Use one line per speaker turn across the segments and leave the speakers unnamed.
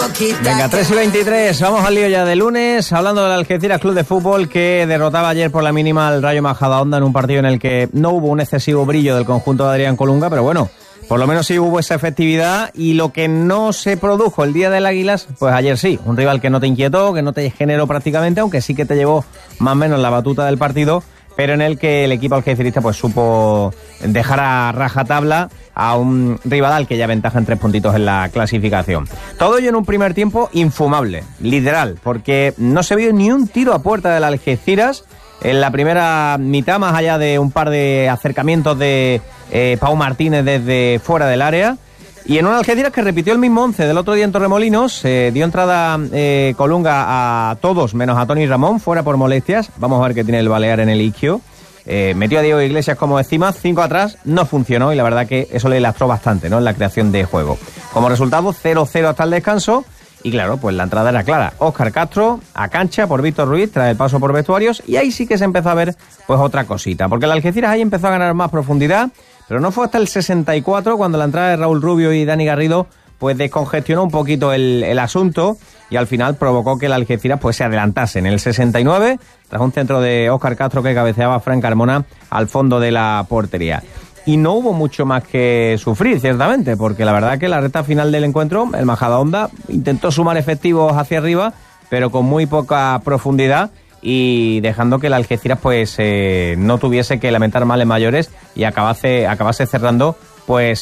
Venga, 3:23, vamos al lío ya de lunes, hablando del Algeciras Club de Fútbol, que derrotaba ayer por la mínima al Rayo Majadahonda en un partido en el que no hubo un excesivo brillo del conjunto de Adrián Colunga, pero bueno, por lo menos sí hubo esa efectividad, y lo que no se produjo el día del Águilas, pues ayer sí, un rival que no te inquietó, que no te generó prácticamente, aunque sí que te llevó más o menos la batuta del partido, pero en el que el equipo algecirista pues supo dejar a rajatabla a un rival que ya ventaja en 3 puntitos en la clasificación. Todo ello en un primer tiempo infumable, literal, porque no se vio ni un tiro a puerta del Algeciras en la primera mitad, más allá de un par de acercamientos de Pau Martínez desde fuera del área. Y en un Algeciras que repitió el mismo 11 del otro día en Torremolinos, dio entrada Colunga a todos, menos a Toni Ramón, fuera por molestias. Vamos a ver qué tiene el Balear en el isquio. Metió a Diego Iglesias como decimos, 5 atrás, no funcionó y la verdad que eso le lastró bastante, ¿no?, en la creación de juego. Como resultado, 0-0 hasta el descanso. Y claro, pues la entrada era clara. Óscar Castro a cancha por Víctor Ruiz tras el paso por vestuarios, y ahí sí que se empezó a ver pues otra cosita, porque el Algeciras ahí empezó a ganar más profundidad, pero no fue hasta el 64 cuando la entrada de Raúl Rubio y Dani Garrido pues descongestionó un poquito el asunto, y al final provocó que el Algeciras pues se adelantase en el 69 tras un centro de Óscar Castro que cabeceaba Fran Carmona al fondo de la portería. Y no hubo mucho más que sufrir, ciertamente, porque la verdad que la recta final del encuentro, el Majadahonda intentó sumar efectivos hacia arriba, pero con muy poca profundidad, y dejando que el Algeciras pues no tuviese que lamentar males mayores y acabase cerrando pues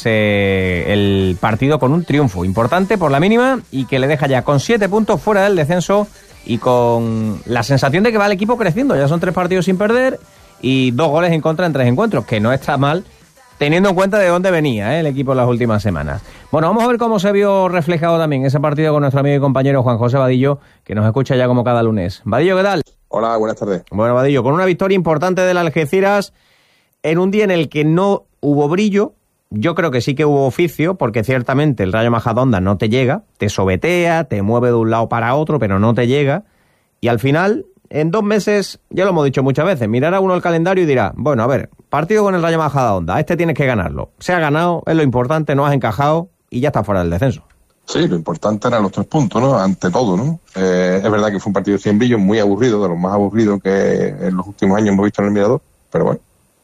el partido con un triunfo importante por la mínima, y que le deja ya con 7 puntos fuera del descenso y con la sensación de que va el equipo creciendo. Ya son 3 partidos sin perder y 2 goles en contra en 3 encuentros, que no está mal teniendo en cuenta de dónde venía el equipo en las últimas semanas. Bueno, vamos a ver cómo se vio reflejado también ese partido con nuestro amigo y compañero Juan José Vadillo, que nos escucha ya como cada lunes. Vadillo, ¿qué tal?
Hola, buenas tardes.
Bueno, Vadillo, con una victoria importante del Algeciras en un día en el que no hubo brillo. Yo creo que sí que hubo oficio, porque ciertamente el Rayo Majadahonda no te llega, te sobetea, te mueve de un lado para otro, pero no te llega. Y al final, en 2 meses, ya lo hemos dicho muchas veces, mirará uno el calendario y dirá, bueno, a ver, partido con el Rayo Majadahonda, este tienes que ganarlo. Se ha ganado, es lo importante, no has encajado y ya estás fuera del descenso.
Sí, lo importante eran los 3 puntos, ¿no? Ante todo, ¿no? Es verdad que fue un partido sin brillo, muy aburrido, de los más aburridos que en los últimos años hemos visto en el Mirador, pero bueno,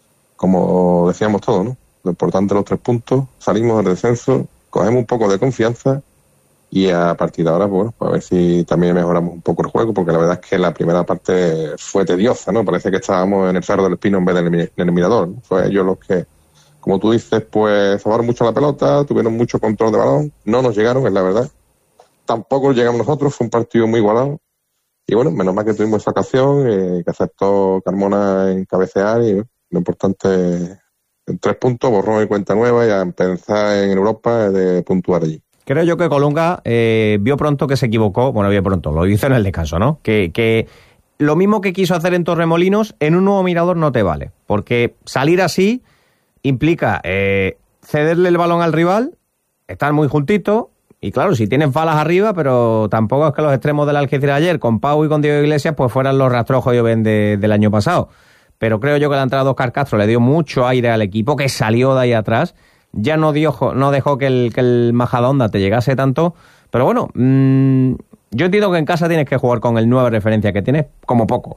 como decíamos todos, ¿no? Lo importante los 3 puntos, salimos del descenso, cogemos un poco de confianza, y a partir de ahora, bueno, pues a ver si también mejoramos un poco el juego, porque la verdad es que la primera parte fue tediosa, ¿no? Parece que estábamos en el Cerro del Espino en vez en el Mirador, ¿no? Fue ellos los que, como tú dices, pues sobaron mucho la pelota, tuvieron mucho control de balón, no nos llegaron, es la verdad. Tampoco llegamos nosotros, fue un partido muy igualado. Y bueno, menos mal que tuvimos esa ocasión, que aceptó Carmona en cabecear, y bueno, lo importante, en 3 puntos, borrón y cuenta nueva, y a empezar en Europa de puntuar allí.
Creo yo que Colunga vio pronto que se equivocó, bueno, vio pronto, lo hizo en el descanso, ¿no? Que lo mismo que quiso hacer en Torremolinos, en un nuevo Mirador no te vale, porque salir así implica cederle el balón al rival, estar muy juntito, y claro, si tienes balas arriba, pero tampoco es que los extremos del Algeciras ayer, con Pau y con Diego Iglesias, pues fueran los rastrojos del año pasado. Pero creo yo que la entrada de Óscar Castro le dio mucho aire al equipo, que salió de ahí atrás. Ya no dejó que el Majadahonda te llegase tanto, pero bueno, yo entiendo que en casa tienes que jugar con el 9 referencia que tienes como poco.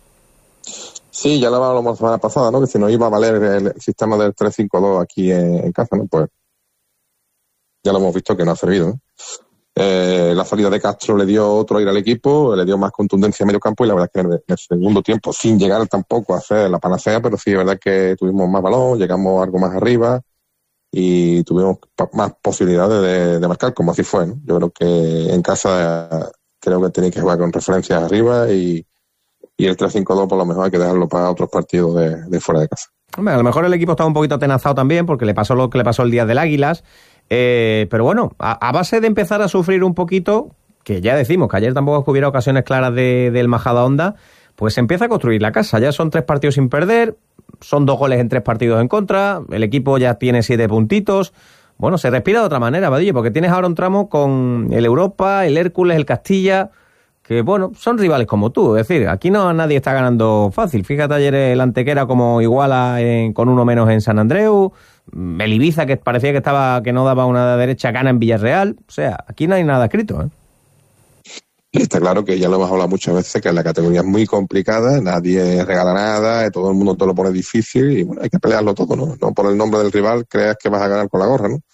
Sí, ya lo hablamos la semana pasada, ¿no? Que si no iba a valer el sistema del 3-5-2 aquí en casa, ¿no? Pues ya lo hemos visto que no ha servido, ¿no? La salida de Castro le dio otro aire al equipo, le dio más contundencia a medio campo, y la verdad es que en el segundo tiempo, sin llegar tampoco a hacer la panacea, pero sí es verdad que tuvimos más balón, llegamos algo más arriba y tuvimos más posibilidades de marcar, como así fue, ¿no? Yo creo que en casa creo que tenéis que jugar con referencias arriba, y el 3-5-2 por lo mejor hay que dejarlo para otros partidos de fuera de casa.
Hombre, a lo mejor el equipo estaba un poquito atenazado también, porque le pasó lo que le pasó el día del Águilas, pero bueno, a base de empezar a sufrir un poquito, que ya decimos que ayer tampoco hubiera ocasiones claras del Majadahonda, pues se empieza a construir la casa. Ya son 3 partidos sin perder, son 2 goles en 3 partidos en contra, el equipo ya tiene 7 puntitos. Bueno, se respira de otra manera, Vadillo, porque tienes ahora un tramo con el Europa, el Hércules, el Castilla, que bueno, son rivales como tú, es decir, aquí no nadie está ganando fácil. Fíjate ayer el Antequera como iguala con 1 menos en San Andreu, el Ibiza que parecía que no daba una derecha, gana en Villarreal, o sea, aquí no hay nada escrito, ¿eh?
Y está claro que ya lo hemos hablado muchas veces, que la categoría es muy complicada, nadie regala nada, todo el mundo te lo pone difícil y bueno, hay que pelearlo todo, ¿no? No por el nombre del rival creas que vas a ganar con la gorra, ¿no?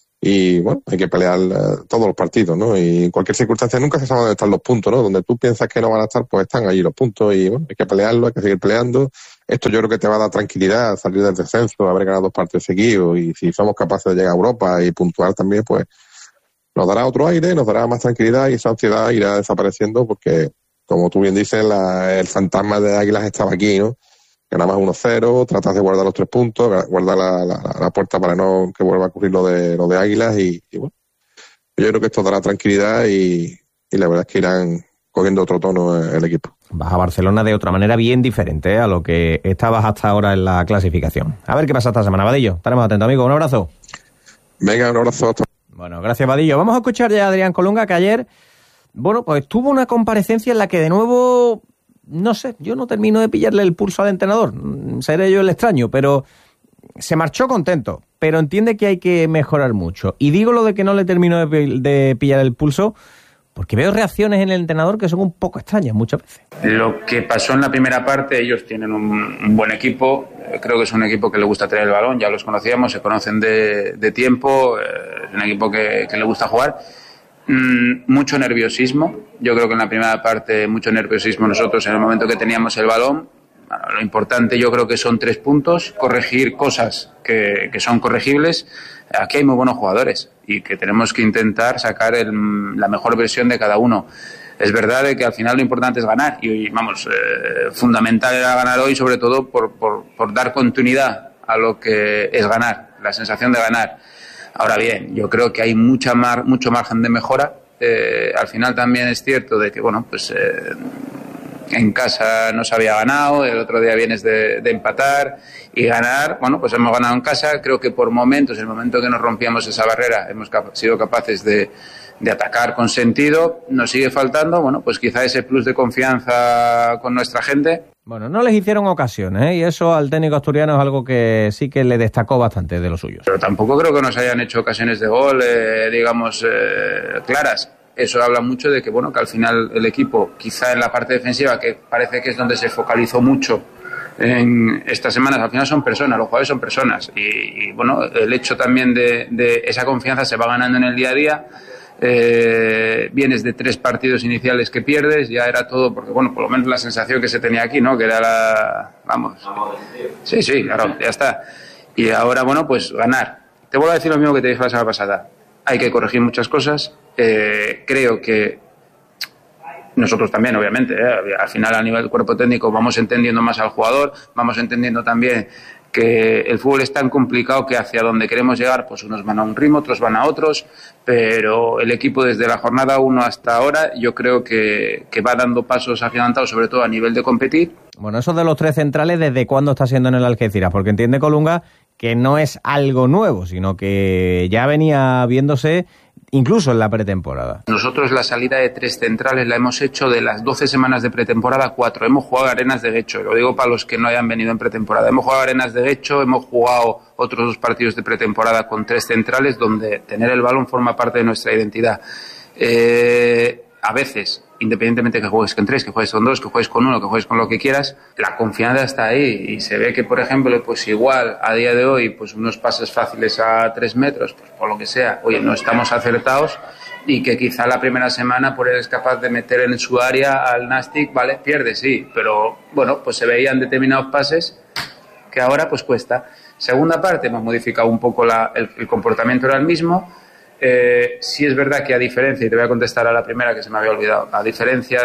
Y bueno, hay que pelear todos los partidos, ¿no? Y en cualquier circunstancia nunca se sabe dónde están los puntos, ¿no? Donde tú piensas que no van a estar, pues están allí los puntos y bueno, hay que pelearlo, hay que seguir peleando. Esto yo creo que te va a dar tranquilidad, salir del descenso, haber ganado 2 partidos seguidos y si somos capaces de llegar a Europa y puntuar también, pues nos dará otro aire, nos dará más tranquilidad y esa ansiedad irá desapareciendo porque, como tú bien dices, el fantasma de Águilas estaba aquí, ¿no? Ganabas 1-0, tratas de guardar los 3 puntos, guardar la puerta para no que vuelva a ocurrir lo de Águilas y bueno, yo creo que esto dará tranquilidad y la verdad es que irán cogiendo otro tono el equipo.
Vas a Barcelona de otra manera bien diferente a lo que estabas hasta ahora en la clasificación. A ver qué pasa esta semana, Vadillo. Estaremos atentos, amigo. Un abrazo.
Venga, un abrazo.
Bueno, gracias, Vadillo. Vamos a escuchar ya a Adrián Colunga, que ayer, bueno, pues tuvo una comparecencia en la que de nuevo, no sé, yo no termino de pillarle el pulso al entrenador. Seré yo el extraño, pero se marchó contento, pero entiende que hay que mejorar mucho. Y digo lo de que no le termino de pillar el pulso porque veo reacciones en el entrenador que son un poco extrañas muchas veces.
Lo que pasó en la primera parte, ellos tienen un buen equipo, creo que es un equipo que le gusta tener el balón, ya los conocíamos, se conocen de tiempo, es un equipo que le gusta jugar. Mucho nerviosismo, yo creo que en la primera parte mucho nerviosismo nosotros en el momento que teníamos el balón. Bueno, lo importante yo creo que son 3 puntos, corregir cosas que son corregibles. Aquí hay muy buenos jugadores y que tenemos que intentar sacar la mejor versión de cada uno. Es verdad que al final lo importante es ganar y vamos, fundamental era ganar hoy, sobre todo por dar continuidad a lo que es ganar, la sensación de ganar. Ahora bien, yo creo que hay mucho margen de mejora. Al final también es cierto de que, bueno, pues en casa no se había ganado, el otro día vienes de empatar y ganar, bueno, pues hemos ganado en casa. Creo que por momentos, en el momento que nos rompíamos esa barrera, hemos sido capaces de atacar con sentido. Nos sigue faltando, bueno, pues quizá ese plus de confianza con nuestra gente.
Bueno, no les hicieron ocasiones, ¿eh? Y eso al técnico asturiano es algo que sí que le destacó bastante de los suyos.
Pero tampoco creo que nos hayan hecho ocasiones de gol, digamos, claras. Eso habla mucho de que, bueno, que al final el equipo, quizá en la parte defensiva, que parece que es donde se focalizó mucho en estas semanas, al final son personas, los jugadores son personas. Y bueno, el hecho también de esa confianza se va ganando en el día a día. Vienes de 3 partidos iniciales que pierdes, ya era todo, porque bueno, por lo menos la sensación que se tenía aquí, ¿no? Que era vamos. Sí, claro, ya está. Y ahora, bueno, pues ganar. Te vuelvo a decir lo mismo que te dije la semana pasada. Hay que corregir muchas cosas. Creo que nosotros también, obviamente, al final a nivel del cuerpo técnico vamos entendiendo más al jugador, vamos entendiendo también que el fútbol es tan complicado que hacia donde queremos llegar, pues unos van a un ritmo, otros van a otros, pero el equipo desde la jornada 1 hasta ahora yo creo que va dando pasos agigantados, sobre todo a nivel de competir.
Bueno, eso de los 3 centrales, ¿desde cuándo está siendo en el Algeciras? Porque entiende Colunga que no es algo nuevo, sino que ya venía viéndose incluso en la pretemporada.
Nosotros la salida de 3 centrales la hemos hecho de las 12 semanas de pretemporada, 4. Hemos jugado Arenas de Guecho, lo digo para los que no hayan venido en pretemporada. Hemos jugado Arenas de Guecho, hemos jugado otros 2 partidos de pretemporada con 3 centrales, donde tener el balón forma parte de nuestra identidad. A veces, independientemente que juegues con 3, que juegues con 2, que juegues con 1, que juegues con lo que quieras, la confianza está ahí y se ve que, por ejemplo, pues igual a día de hoy, pues unos pases fáciles a 3 metros, pues por lo que sea, oye, no estamos acertados y que quizá la primera semana pues eres capaz de meter en su área al Nastic, vale, pierde, sí, pero bueno, pues se veían determinados pases que ahora pues cuesta. Segunda parte, hemos modificado un poco el comportamiento, era el mismo. Sí es verdad que a diferencia, y te voy a contestar a la primera que se me había olvidado, a diferencia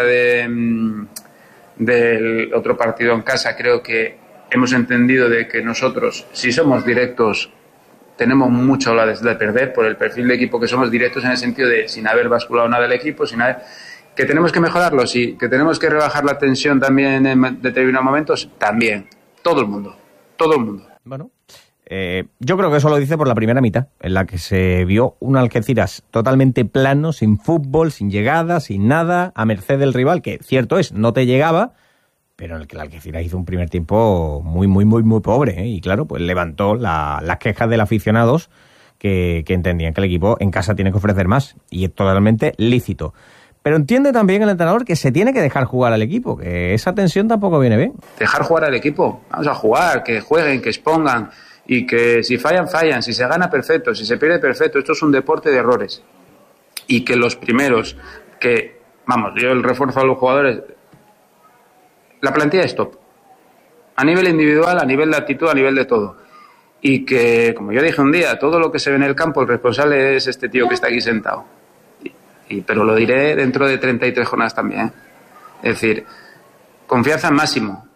del otro partido en casa, creo que hemos entendido de que nosotros, si somos directos, tenemos mucho la de perder por el perfil de equipo que somos, directos en el sentido de sin haber basculado nada del equipo, que tenemos que mejorarlo, sí, que tenemos que rebajar la tensión también en determinados momentos, también, todo el mundo.
Bueno, yo creo que eso lo dice por la primera mitad, en la que se vio un Algeciras totalmente plano, sin fútbol, sin llegada, sin nada, a merced del rival, que cierto es, no te llegaba, pero en el que el Algeciras hizo un primer tiempo muy pobre, ¿eh? Y claro, pues levantó las quejas de los aficionados que entendían que el equipo en casa tiene que ofrecer más, y es totalmente lícito. pero entiende también el entrenador que se tiene que dejar jugar al equipo, que esa tensión tampoco viene bien.
Dejar jugar al equipo, vamos a jugar, que jueguen, que expongan, y que si fallan, fallan, si se gana, perfecto, si se pierde, perfecto. Esto es un deporte de errores. Y que los primeros, que, vamos, yo el refuerzo a los jugadores, la plantilla es top. A nivel individual, a nivel de actitud, a nivel de todo. Y que, como yo dije un día, todo lo que se ve en el campo, el responsable es este tío que está aquí sentado. Pero lo diré dentro de 33 jornadas también. Es decir, confianza máximo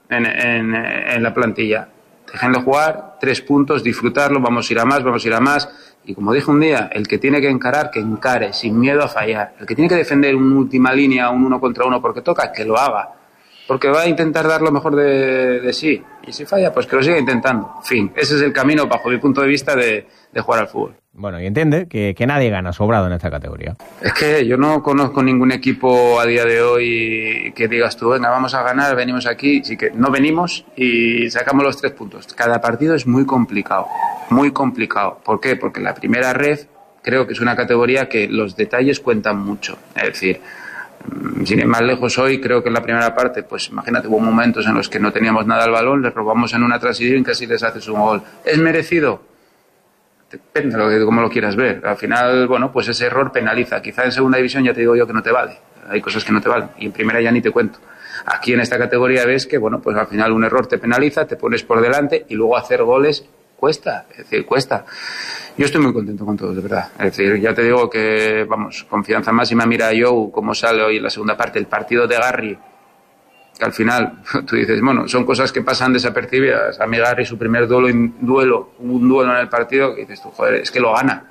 en la plantilla. Déjenlo jugar, 3 puntos, disfrutarlo, vamos a ir a más. Y como dije un día, el que tiene que encarar, que encare, sin miedo a fallar. El que tiene que defender una última línea, un 1 contra 1 porque toca, que lo haga. Porque va a intentar dar lo mejor de sí. Y si falla, pues que lo siga intentando. En fin, ese es el camino, bajo mi punto de vista, de jugar al fútbol.
Bueno, y entiende que nadie gana sobrado en esta categoría.
Es que yo no conozco ningún equipo a día de hoy que digas tú, venga, vamos a ganar, venimos aquí. Sí que no venimos y sacamos los 3 puntos. Cada partido es muy complicado, muy complicado. ¿Por qué? Porque la primera ref creo que es una categoría que los detalles cuentan mucho. Es decir, sin ir más lejos hoy, creo que en la primera parte, pues imagínate, hubo momentos en los que no teníamos nada al balón, les robamos en una transición y casi les haces un gol. ¿Es merecido? Depende de cómo lo quieras ver. Al final, bueno, pues ese error penaliza. Quizá en segunda división ya te digo yo que no te vale. Hay cosas que no te valen. Y en primera ya ni te cuento. Aquí en esta categoría ves que, bueno, pues al final un error te penaliza, te pones por delante y luego hacer goles cuesta. Es decir, cuesta. Yo estoy muy contento con todo, de verdad. Es decir, ya te digo que, vamos, confianza máxima. Mira a Joe cómo sale hoy en la segunda parte. El partido de Garry, que al final tú dices, bueno, son cosas que pasan desapercibidas. A mí Garry, su primer un duelo en el partido, que dices tú, joder, es que lo gana.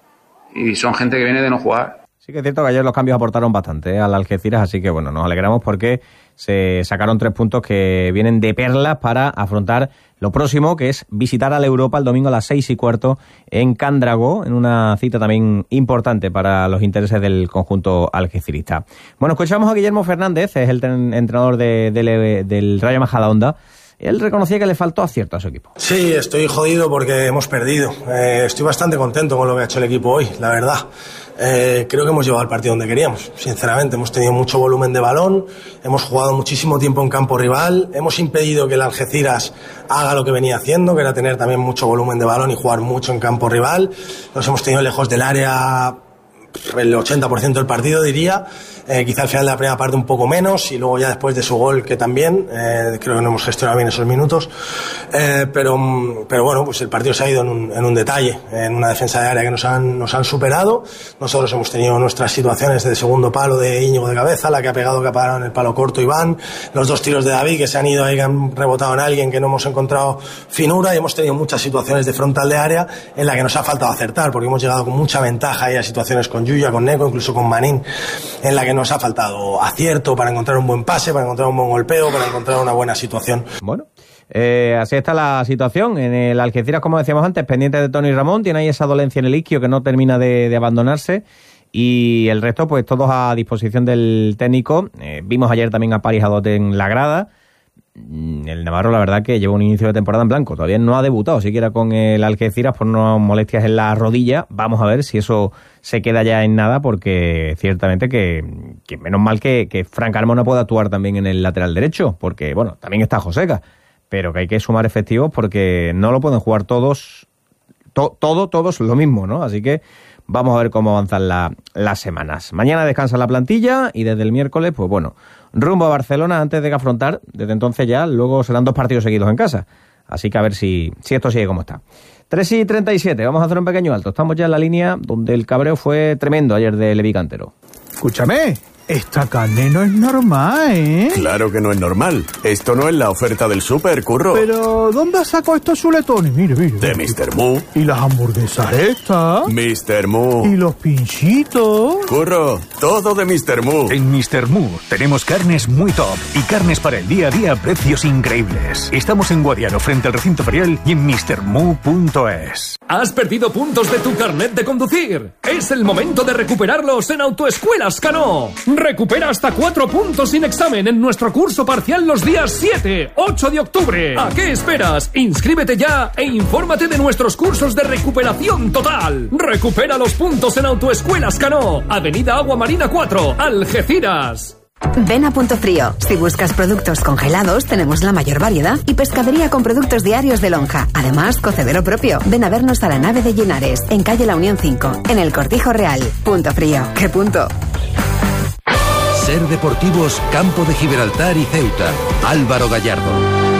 Y son gente que viene de no jugar.
Sí que es cierto que ayer los cambios aportaron bastante al Algeciras, así que bueno, nos alegramos porque se sacaron 3 puntos que vienen de perlas para afrontar lo próximo, que es visitar al Europa el domingo a las 6:15 en Candragó, en una cita también importante para los intereses del conjunto algecirista. Bueno, escuchamos a Guillermo Fernández, es el entrenador del Rayo Majadahonda. Él reconocía que le faltó acierto a su equipo.
Sí, estoy jodido porque hemos perdido. Estoy bastante contento con lo que ha hecho el equipo hoy, la verdad. Creo que hemos llevado el partido donde queríamos, sinceramente. Hemos tenido mucho volumen de balón, hemos jugado muchísimo tiempo en campo rival, hemos impedido que el Algeciras haga lo que venía haciendo, que era tener también mucho volumen de balón y jugar mucho en campo rival. Nos hemos tenido lejos del área el 80% del partido, diría. Quizá al final de la primera parte un poco menos, y luego ya después de su gol, que también creo que no hemos gestionado bien esos minutos, pero bueno, pues el partido se ha ido en un detalle, en una defensa de área que nos han superado. Nosotros hemos tenido nuestras situaciones de segundo palo de Íñigo de cabeza, la que ha pegado, que ha parado en el palo corto Iván, los 2 tiros de David que se han ido ahí, que han rebotado en alguien, que no hemos encontrado finura, y hemos tenido muchas situaciones de frontal de área en la que nos ha faltado acertar, porque hemos llegado con mucha ventaja ahí a situaciones con Yuya, con Neco, incluso con Manín, en la que nos ha faltado acierto para encontrar un buen pase, para encontrar un buen golpeo, para encontrar una buena situación.
Bueno, así está la situación. En el Algeciras, como decíamos antes, pendiente de Tony Ramón, tiene ahí esa dolencia en el isquio que no termina de abandonarse, y el resto, pues todos a disposición del técnico. Vimos ayer también a Paris Hadot en la grada. El navarro, la verdad, que lleva un inicio de temporada en blanco. Todavía no ha debutado siquiera con el Algeciras por unas molestias en la rodilla. Vamos a ver si eso se queda ya en nada, porque ciertamente que menos mal que Fran Carmona pueda actuar también en el lateral derecho, porque bueno, también está Joseca, pero que hay que sumar efectivos porque no lo pueden jugar todos lo mismo, ¿no? Así que vamos a ver cómo avanzan las semanas. Mañana descansa la plantilla y desde el miércoles, pues bueno, rumbo a Barcelona antes de que afrontar, desde entonces ya, luego serán 2 partidos seguidos en casa. Así que a ver si esto sigue como está. 3:37, vamos a hacer un pequeño alto. Estamos ya en la línea donde el cabreo fue tremendo ayer de Levi Cantero.
Escúchame, esta carne no es normal, ¿eh?
Claro que no es normal. Esto no es la oferta del súper, Curro.
Pero, ¿dónde sacó estos chuletones? Mire.
De Mr. Moo.
¿Y las hamburguesas estas?
Mr. Moo.
¿Y los pinchitos?
Curro, todo de Mr. Moo.
En Mr. Moo tenemos carnes muy top y carnes para el día a día a precios increíbles. Estamos en Guadiaro, frente al recinto ferial, y en mrmoo.es.
¿Has perdido puntos de tu carnet de conducir? Es el momento de recuperarlos en Autoescuelas Cano. Recupera hasta 4 puntos sin examen en nuestro curso parcial los días 7, 8 de octubre. ¿A qué esperas? Inscríbete ya e infórmate de nuestros cursos de recuperación total. Recupera los puntos en Autoescuelas Cano, Avenida Agua Marina 4, Algeciras.
Ven a Punto Frío. Si buscas productos congelados, tenemos la mayor variedad y pescadería con productos diarios de lonja. Además, cocedero propio. Ven a vernos a la nave de Linares, en calle La Unión 5, en el Cortijo Real. Punto Frío. ¿Qué punto?
Ser Deportivos, Campo de Gibraltar y Ceuta. Álvaro Gallardo.